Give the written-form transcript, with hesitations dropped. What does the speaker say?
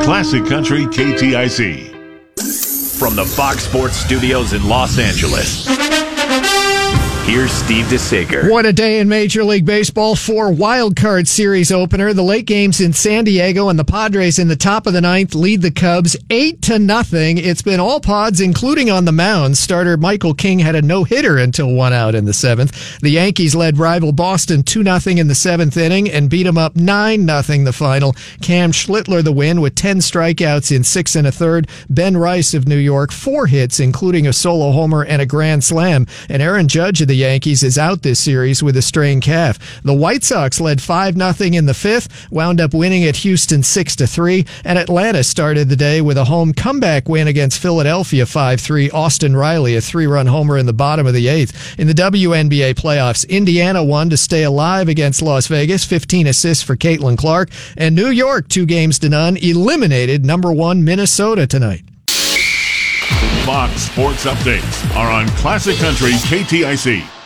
Classic Country KTIC. From the Fox Sports Studios in Los Angeles, here's Steve DeSager. What a day in Major League Baseball for Wild Card Series opener. The late games in San Diego, and the Padres in the top of the ninth lead the Cubs 8-0. It's been all Pods, including on the mound. Starter Michael King had a no-hitter until one out in the seventh. The Yankees led rival Boston 2-0 in the seventh inning and beat them up 9-0 the final. Cam Schlittler the win with 10 strikeouts in 6 1/3. Ben Rice of New York, 4 hits, including a solo homer and a grand slam. And Aaron Judge of the Yankees is out this series with a strained calf. The White Sox led 5-0 in the fifth, wound up winning at Houston 6-3, and Atlanta started the day with a home comeback win against Philadelphia 5-3. Austin Riley, a 3-run homer in the bottom of the eighth. In the WNBA playoffs, Indiana won to stay alive against Las Vegas, 15 assists for Caitlin Clark, and New York, 2-0, eliminated number 1 Minnesota tonight. Fox Sports Updates are on Classic Country KTIC.